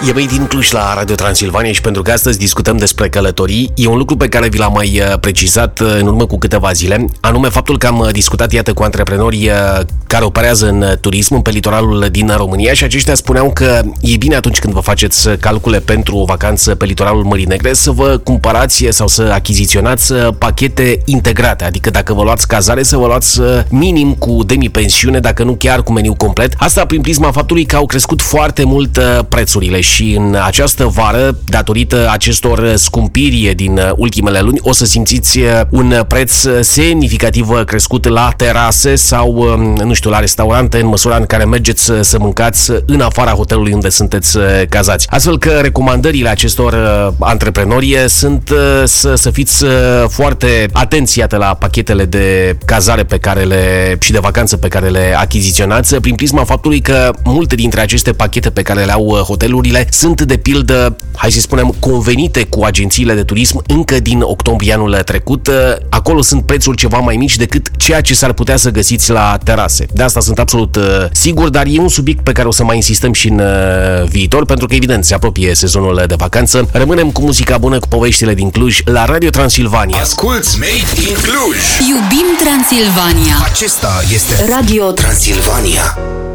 E Made in Cluj la Radio Transilvania și pentru că astăzi discutăm despre călătorii, e un lucru pe care vi l-am mai precizat în urmă cu câteva zile, anume faptul că am discutat, iată, cu antreprenori care operează în turism pe litoralul din România și aceștia spuneau că e bine atunci când vă faceți calcule pentru o vacanță pe litoralul Mării Negre să vă cumpărați sau să achiziționați pachete integrate, adică dacă vă luați cazare să vă luați minim cu demi-pensiune, dacă nu chiar cu meniu complet. Asta prin prisma faptului că au crescut foarte mult prețurile și în această vară, datorită acestor scumpiri din ultimele luni, o să simțiți un preț semnificativ crescut la terase sau, nu știu, la restaurante, în măsura în care mergeți să mâncați în afara hotelului unde sunteți cazați. Astfel că recomandările acestor antreprenori sunt să fiți foarte atenți, iată, la pachetele de cazare și de vacanță pe care le achiziționați, prin prisma faptului că multe dintre aceste pachete pe care le au hotelurile sunt, de pildă, hai să spunem, convenite cu agențiile de turism încă din octombrie anul trecut. Acolo sunt prețuri ceva mai mici decât ceea ce s-ar putea să găsiți la terase. De asta sunt absolut sigur, dar e un subiect pe care o să mai insistăm și în viitor, pentru că, evident, se apropie sezonul de vacanță. Rămânem cu muzica bună, cu poveștile din Cluj, la Radio Transilvania. Asculți Made in Cluj! Iubim Transilvania! Acesta este Radio Transilvania.